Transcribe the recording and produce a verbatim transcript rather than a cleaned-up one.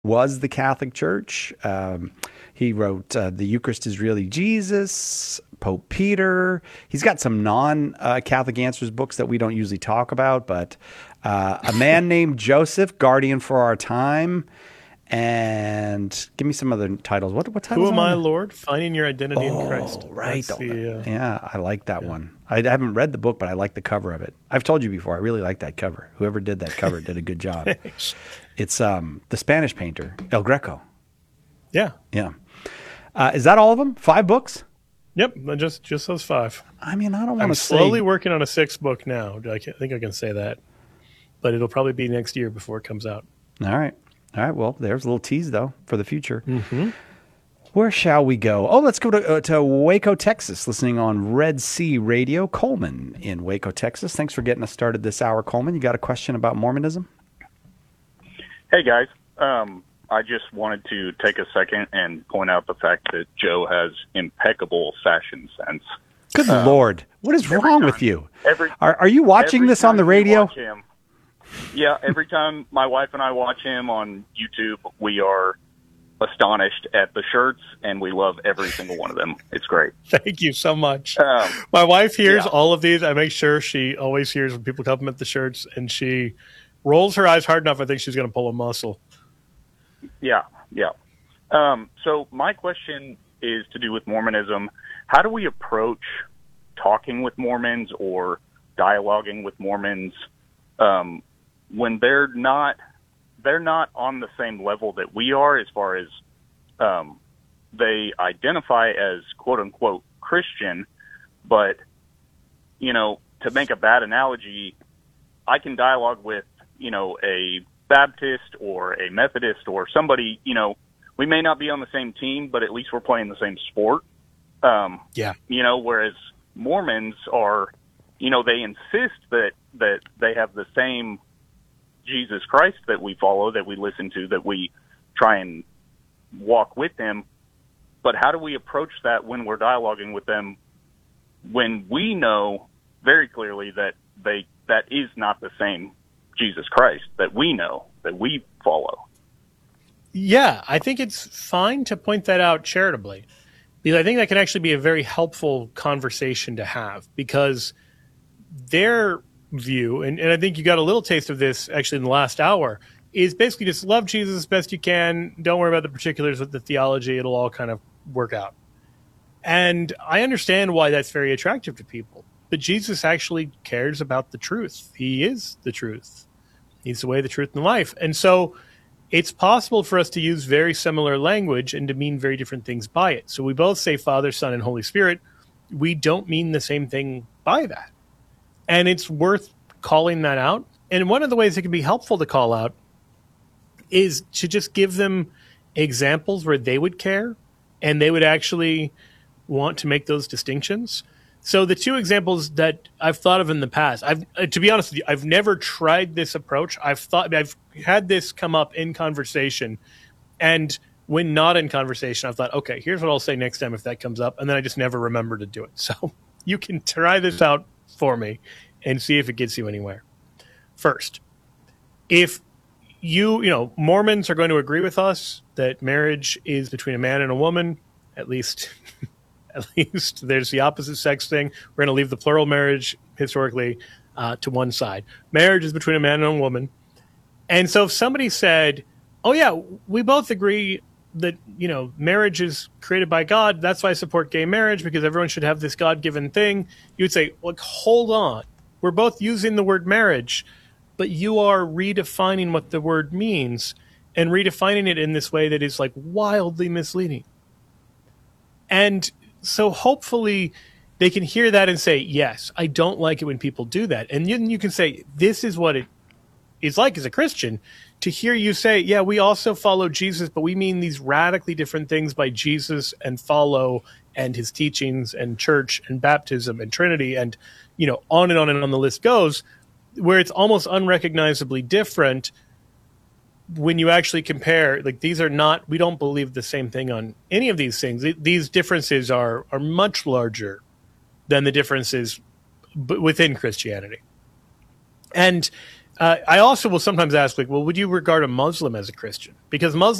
was the Catholic Church. Um, he wrote uh, The Eucharist is Really Jesus, Pope Peter. He's got some non-Catholic uh, Answers books that we don't usually talk about, but uh, A Man Named Joseph, Guardian for Our Time, and give me some other titles. What what titles? Who Am are I, there? Lord? Finding Your Identity Oh, in Christ. right. The, uh, yeah, I like that yeah. one. I haven't read the book, but I like the cover of it. I've told you before, I really like that cover. Whoever did that cover did a good job. It's um, the Spanish painter, El Greco. Yeah. Yeah. Uh, is that all of them? Five books? Yep, just just those five. I mean, I don't want I'm to say... slowly working on a sixth book now. I, can, I think I can say that. But it'll probably be next year before it comes out. All right. All right. Well, there's a little tease, though, for the future. Mm-hmm. Where shall we go? Oh, let's go to, uh, to Waco, Texas, listening on Red Sea Radio. Coleman in Waco, Texas. Thanks for getting us started this hour, Coleman. You got a question about Mormonism? Hey, guys. Um, I just wanted to take a second and point out the fact that Joe has impeccable fashion sense. Good um, Lord. What is wrong time, with you? Every, are, are you watching this on the radio? Him, yeah, every time my wife and I watch him on YouTube, we are astonished at the shirts, and we love every single one of them. It's great. Thank you so much. Um, my wife hears yeah. all of these. I make sure she always hears when people compliment the shirts, and she rolls her eyes hard enough, I think she's going to pull a muscle. Yeah, yeah. Um, so my question is to do with Mormonism. How do we approach talking with Mormons or dialoguing with Mormons um, when they're not they're not on the same level that we are, as far as um, they identify as quote unquote Christian, but you know, to make a bad analogy, I can dialogue with, you know, a Baptist or a Methodist or somebody, you know, we may not be on the same team, but at least we're playing the same sport. Um, yeah. You know, whereas Mormons are, you know, they insist that, that they have the same Jesus Christ that we follow, that we listen to, that we try and walk with him. But how do we approach that when we're dialoguing with them, when we know very clearly that they, that is not the same Jesus Christ that we know, that we follow? Yeah, I think it's fine to point that out charitably, because I think that can actually be a very helpful conversation to have, because their view, and, and I think you got a little taste of this actually in the last hour, is basically just love Jesus as best you can. Don't worry about the particulars with the theology. It'll all kind of work out. And I understand why that's very attractive to people. But Jesus actually cares about the truth. He is the truth. He's the way, the truth, and the life. And so it's possible for us to use very similar language and to mean very different things by it. So we both say Father, Son, and Holy Spirit. We don't mean the same thing by that. And it's worth calling that out. And one of the ways it can be helpful to call out is to just give them examples where they would care and they would actually want to make those distinctions. So the two examples that I've thought of in the past, I've, uh, to be honest with you, I've never tried this approach. I've thought, I've had this come up in conversation, and when not in conversation, I've thought, okay, here's what I'll say next time if that comes up, and then I just never remember to do it. So you can try this out for me and see if it gets you anywhere. First, if you, you know, Mormons are going to agree with us that marriage is between a man and a woman, at least... At least there's the opposite sex thing. We're going to leave the plural marriage historically uh, to one side. Marriage is between a man and a woman. And so if somebody said, oh, yeah, we both agree that, you know, marriage is created by God. That's why I support gay marriage, because everyone should have this God-given thing. You would say, look, hold on. We're both using the word marriage, but you are redefining what the word means and redefining it in this way that is like wildly misleading. And so hopefully they can hear that and say, yes, I don't like it when people do that. And then you can say, this is what it is like as a Christian, to hear you say, yeah, we also follow Jesus, but we mean these radically different things by Jesus and follow and his teachings and church and baptism and Trinity and, you know, on and on and on the list goes, where it's almost unrecognizably different. When you actually compare, like, these are not, we don't believe the same thing on any of these things. These differences are are much larger than the differences b- within Christianity. And Uh, I also will sometimes ask, like, well, would you regard a Muslim as a Christian? Because Muslims